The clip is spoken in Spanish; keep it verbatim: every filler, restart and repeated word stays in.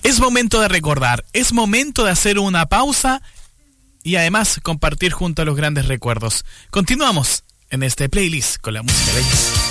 Es momento de recordar, es momento de hacer una pausa y además compartir junto a los grandes recuerdos. Continuamos en este playlist con la música de ellos.